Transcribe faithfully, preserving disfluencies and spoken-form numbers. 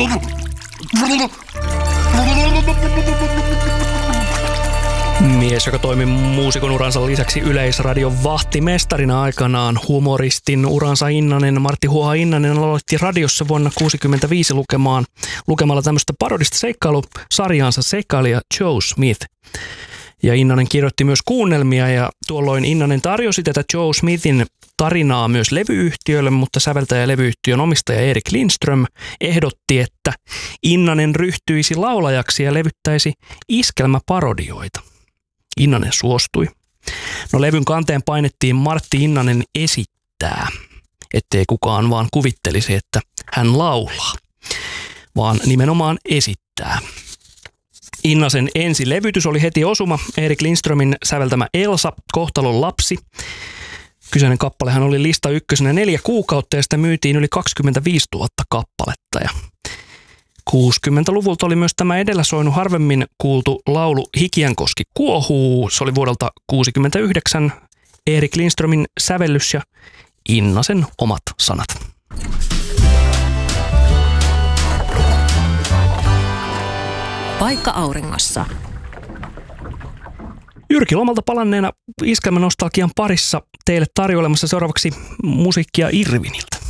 Mies, joka toimi muusikon uransa lisäksi Yleisradion vahtimestarina aikanaan. Humoristin uransa Innanen, Martti Huoha Innanen aloitti radiossa vuonna tuhatyhdeksänsataakuusikymmentäviisi lukemaan, lukemalla tämmöistä parodista seikkailusarjaansa Seikkailija Joe Smith. Ja Innanen kirjoitti myös kuunnelmia ja tuolloin Innanen tarjosi tätä Joe Smithin tarinaa myös levyyhtiölle, mutta säveltäjä ja levyyhtiön omistaja Erik Lindström ehdotti, että Innanen ryhtyisi laulajaksi ja levyttäisi iskelmäparodioita. Innanen suostui. No levyn kanteen painettiin Martti Innanen esittää, ettei kukaan vaan kuvittelisi, että hän laulaa, vaan nimenomaan esittää. Innasen ensilevytys oli heti osuma, Erik Lindströmin säveltämä Elsa, kohtalon lapsi. Kyseinen kappalehan oli lista ykkösenä neljä kuukautta ja sitä myytiin yli kaksikymmentäviisituhatta kappaletta. Ja kuusikymmentäluvulta oli myös tämä edellä soinut harvemmin kuultu laulu Hikiänkoski kuohuu. Se oli vuodelta kuusikymmentäyhdeksän Erik Lindströmin sävellys ja Innasen omat sanat. Paikka auringossa. Jyrki lomalta palanneena iskelmänostalgian parissa teille tarjoilemassa seuraavaksi musiikkia Irviniltä.